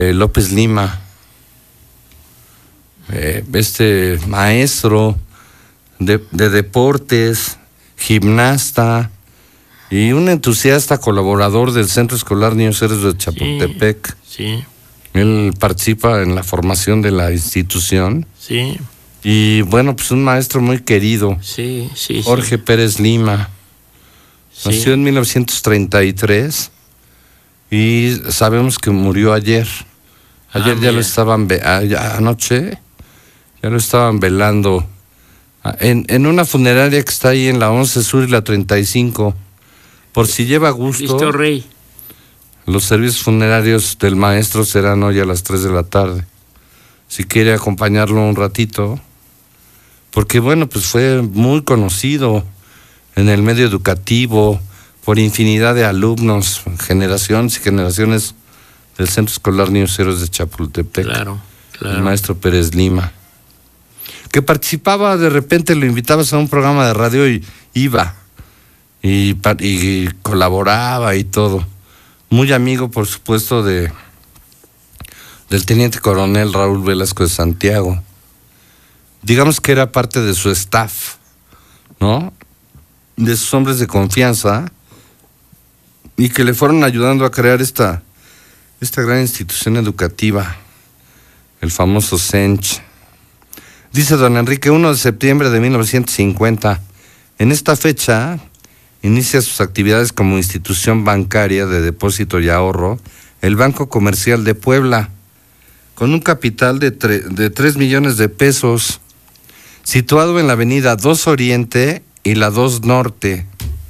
López Lima, este maestro de deportes, gimnasta y un entusiasta colaborador del Centro Escolar Niños Héroes de Chapultepec. Sí. Él participa en la formación de la institución. Sí. Y bueno, pues un maestro muy querido. Sí. Jorge Pérez Lima. Sí. Nació en 1933 y sabemos que murió ayer. Ayer ya lo estaban anoche ya lo estaban velando en una funeraria que está ahí en la 11 Sur y la 35. Por si lleva gusto. Cristo Rey. Los servicios funerarios del maestro serán hoy a las 3 de la tarde. Si quiere acompañarlo un ratito, porque bueno, pues fue muy conocido en el medio educativo por infinidad de alumnos, generaciones y generaciones del Centro Escolar Niños Héroes de Chapultepec. Claro. El maestro Pérez Lima, que participaba, de repente lo invitabas a un programa de radio y iba y colaboraba y todo. Muy amigo, por supuesto, del teniente coronel Raúl Velasco de Santiago. Digamos que era parte de su staff, ¿no? De sus hombres de confianza, y que le fueron ayudando a crear esta gran institución educativa, el famoso CENCH. Dice don Enrique, 1 de septiembre de 1950, en esta fecha inicia sus actividades como institución bancaria de depósito y ahorro el Banco Comercial de Puebla, con un capital de 3 millones de pesos, situado en la avenida 2 Oriente y la 2 Norte,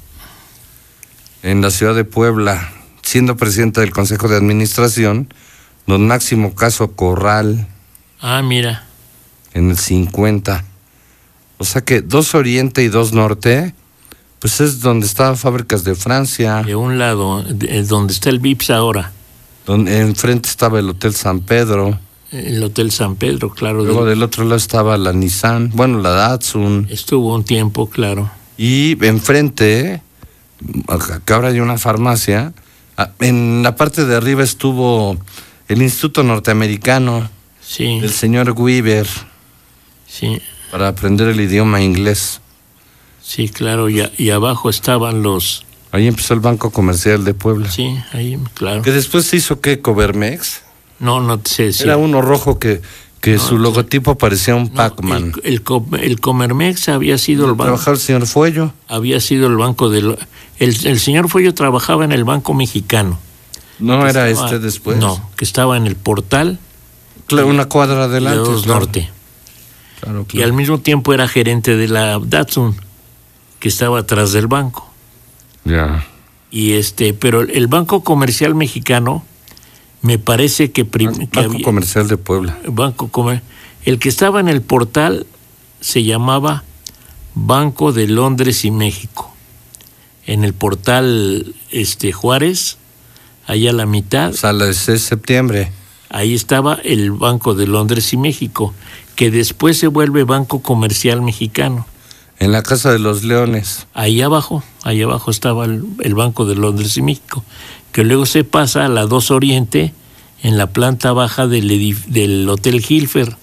en la ciudad de Puebla, siendo presidente del Consejo de Administración don Máximo Caso Corral. Mira. En el 50. O sea que 2 Oriente y 2 Norte, pues es donde estaban Fábricas de Francia. De un lado, donde está el Vips ahora. Donde enfrente estaba el Hotel San Pedro. El Hotel San Pedro, claro. Luego del otro lado estaba la Nissan, bueno, la Datsun. Estuvo un tiempo, claro. Y enfrente, que ahora hay una farmacia, en la parte de arriba estuvo el Instituto Norteamericano. Sí. Del señor Weaver. Sí. Para aprender el idioma inglés. Sí, claro, y abajo estaban los... Ahí empezó el Banco Comercial de Puebla. Sí, ahí, claro. Que después se hizo, ¿qué? ¿Cobermex? No sé. Era uno rojo que su logotipo parecía un Pac-Man. El Comermex había sido el banco... ¿Trabajaba el señor Fuello? Había sido el banco del... El señor Fuello trabajaba en el Banco Mexicano. ¿No era después? No, que estaba en el Portal. Claro, una cuadra adelante. De 2 Norte. Claro. Y al mismo tiempo era gerente de la Datsun, que estaba atrás del banco. Ya. Y pero el Banco Comercial Mexicano, me parece que... Banco Comercial de Puebla. El que estaba en el Portal se llamaba Banco de Londres y México. En el Portal Juárez, allá a la mitad... O sea, el 6 de septiembre. Ahí estaba el Banco de Londres y México, que después se vuelve Banco Comercial Mexicano. En la Casa de los Leones. Ahí abajo estaba el Banco de Londres y México, que luego se pasa a la 2 Oriente, en la planta baja del Hotel Hilfer.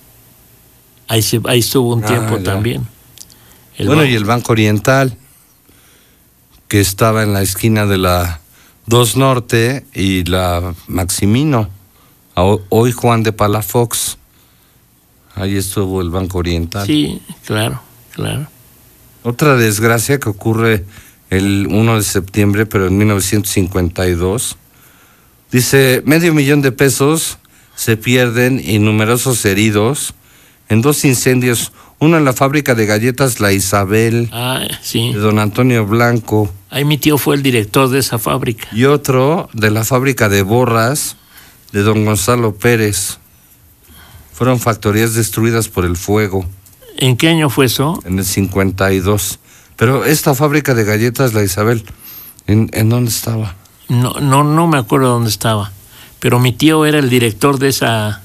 Ahí estuvo un tiempo también. Y el Banco Oriental, que estaba en la esquina de la 2 Norte y la Maximino. Hoy Juan de Palafox. Ahí estuvo el Banco Oriental. Sí, claro. Otra desgracia que ocurre el 1 de septiembre, pero en 1952. Dice, 500,000 de pesos se pierden y numerosos heridos en 2 incendios. Uno en la fábrica de galletas La Isabel, sí, de don Antonio Blanco. Ahí mi tío fue el director de esa fábrica. Y otro de la fábrica de borras, de don Gonzalo Pérez. Fueron factorías destruidas por el fuego. ¿En qué año fue eso? En el 52. Pero esta fábrica de galletas La Isabel, ¿en dónde estaba? No me acuerdo dónde estaba. Pero mi tío era el director de esa...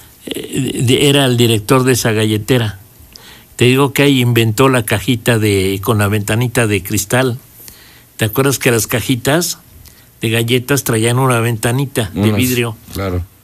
era el director de esa galletera. Te digo que ahí inventó la cajita con la ventanita de cristal. ¿Te acuerdas que las cajitas de galletas traían una ventanita de vidrio? Claro.